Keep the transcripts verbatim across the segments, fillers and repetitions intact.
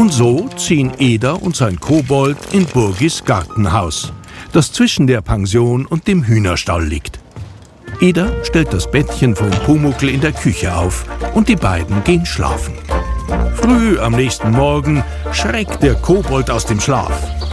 Und so ziehen Eder und sein Kobold in Burgis Gartenhaus, das zwischen der Pension und dem Hühnerstall liegt. Eder stellt das Bettchen vom Pumuckl in der Küche auf und die beiden gehen schlafen. Früh am nächsten Morgen schreckt der Kobold aus dem Schlaf.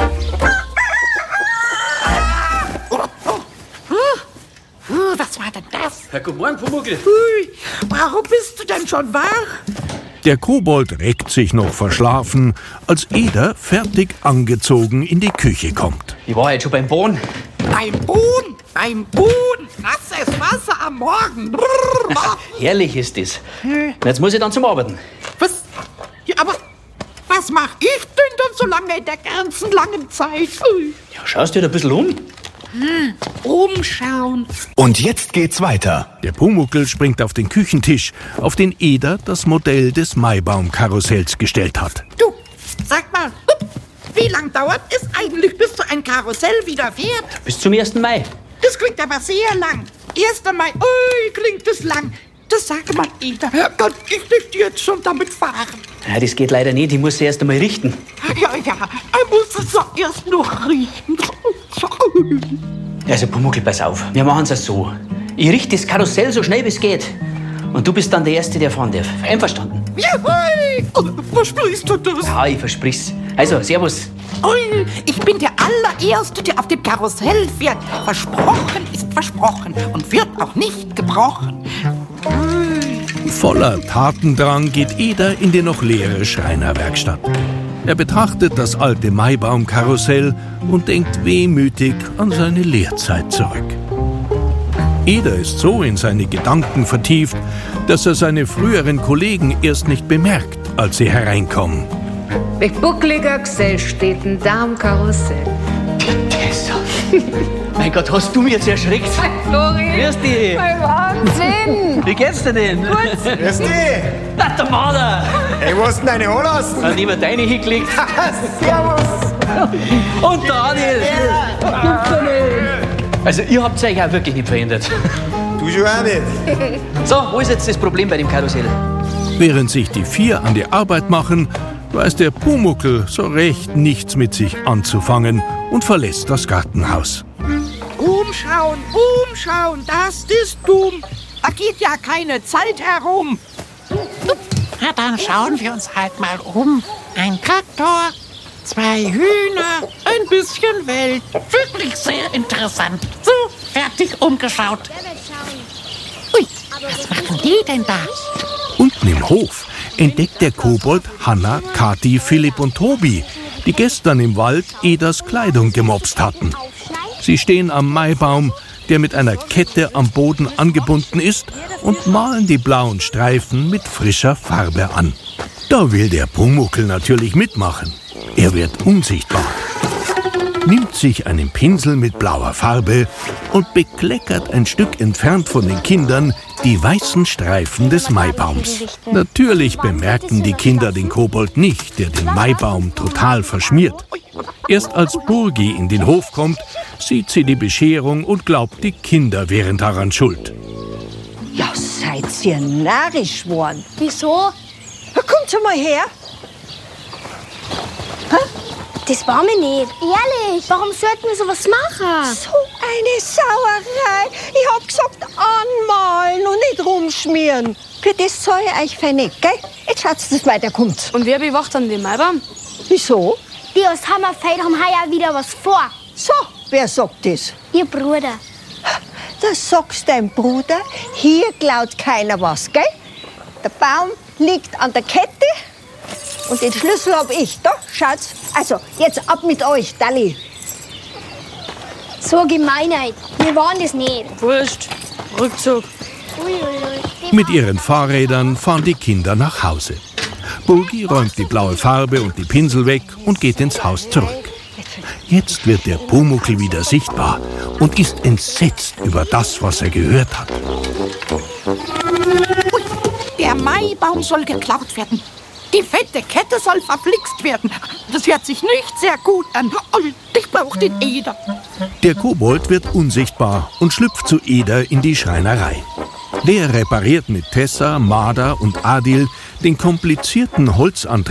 Was war denn das? Ja, guten Morgen, Pumuckl. Ui, warum bist du denn schon wach? Der Kobold reckt sich noch verschlafen, als Eder fertig angezogen in die Küche kommt. Ich war heute schon beim Bohnen. Beim Bohnen, beim Bohnen. Nasses Wasser am Morgen. Brrr. Herrlich ist das. Und jetzt muss ich dann zum Arbeiten. Was? Ja, aber was mach ich denn dann so lange in der ganzen langen Zeit? Ui. Ja, schaust du dir ein bisschen um? Hm, umschauen. Und jetzt geht's weiter. Der Pumuckl springt auf den Küchentisch, auf den Eder das Modell des Maibaum-Karussells gestellt hat. Du, sag mal, wie lang dauert es eigentlich, bis so ein Karussell wieder fährt? Bis zum ersten Mai. Das klingt aber sehr lang. erster Mai, ui, klingt das lang. Das sag mal, Eder. Kann ich nicht jetzt schon damit fahren? Ja, das geht leider nicht. Ich muss sie erst einmal richten. Ja, ja, ich muss es doch erst noch riechen. Also, Pumuckl, pass auf. Wir machen es so. Ich richte das Karussell so schnell wie es geht. Und du bist dann der Erste, der fahren darf. Einverstanden? Juhui! Versprichst du das? Ja, ich versprich's. Also, servus. Ui, ich bin der allererste, der auf dem Karussell fährt. Versprochen ist versprochen und wird auch nicht gebrochen. Voller Tatendrang geht Eder in die noch leere Schreinerwerkstatt. Er betrachtet das alte Maibaum-Karussell und denkt wehmütig an seine Lehrzeit zurück. Eder ist so in seine Gedanken vertieft, dass er seine früheren Kollegen erst nicht bemerkt, als sie hereinkommen. Mit buckliger Gesell steht ein da am Karussell. Tessa. Mein Gott, hast du mich jetzt erschreckt? Hi, Flori. Grüß dich. Mein Wahnsinn. Wie geht's dir denn? Grüß dich! Na, der Marder. Hey, wo hast du denn deine anlassen? Hat lieber deine hingelegt. Servus! Und der Adil. Also, ihr habt euch auch wirklich nicht verändert. Du schon auch nicht. So, wo ist jetzt das Problem bei dem Karussell? Während sich die vier an die Arbeit machen, weiß der Pumuckl so recht nichts mit sich anzufangen und verlässt das Gartenhaus. Umschauen, umschauen, das ist dumm. Da geht ja keine Zeit herum. Na, dann schauen wir uns halt mal um. Ein Traktor, zwei Hühner, ein bisschen Welt. Wirklich sehr interessant. So, fertig umgeschaut. Ui, was machen die denn da? Unten im Hof entdeckt der Kobold Hanna, Kathi, Philipp und Tobi, die gestern im Wald Eders Kleidung gemopst hatten. Sie stehen am Maibaum, der mit einer Kette am Boden angebunden ist, und malen die blauen Streifen mit frischer Farbe an. Da will der Pumuckl natürlich mitmachen. Er wird unsichtbar, nimmt sich einen Pinsel mit blauer Farbe und bekleckert ein Stück entfernt von den Kindern die weißen Streifen des Maibaums. Natürlich bemerken die Kinder den Kobold nicht, der den Maibaum total verschmiert. Erst als Burgi in den Hof kommt, sieht sie die Bescherung und glaubt, die Kinder wären daran schuld. Ja, seid ihr narrisch worden? Wieso? Kommt mal her. Das war mir nicht. Ehrlich, warum sollten wir sowas machen? So eine Sauerei. Ich hab gesagt, anmalen und nicht rumschmieren. Für das soll ich euch fein nicht, gell? Jetzt schaut's, dass weiterkommt. Und wer bewacht dann den Maibaum? Wieso? Die aus Hammerfeld haben heuer wieder was vor. So, wer sagt das? Ihr Bruder. Das sagst dein Bruder. Hier klaut keiner was, gell? Der Baum liegt an der Kette und den Schlüssel hab ich. Da, schaut's. Also, jetzt ab mit euch, Dalli. So Gemeinheit. Wir waren das nicht. Wurscht. Rückzug. Ui, ui, ui. Mit ihren Fahrrädern fahren die Kinder nach Hause. Burgi räumt die blaue Farbe und die Pinsel weg und geht ins Haus zurück. Jetzt wird der Pumuckl wieder sichtbar und ist entsetzt über das, was er gehört hat. Ui, der Maibaum soll geklaut werden. Die fette Kette soll verflixt werden. Das hört sich nicht sehr gut an. Ich brauche den Eder. Der Kobold wird unsichtbar und schlüpft zu Eder in die Schreinerei. Der repariert mit Tessa, Marder und Adil den komplizierten Holzantrieb